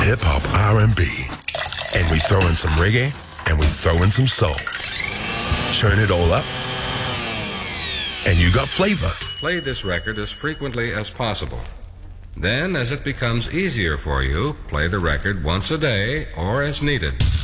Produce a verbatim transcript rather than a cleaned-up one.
hip-hop R and B. And we throw in some reggae, and we throw in some soul. Churn it all up, and you got flavor. Play this record as frequently as possible. Then, as it becomes easier for you, play the record once a day or as needed.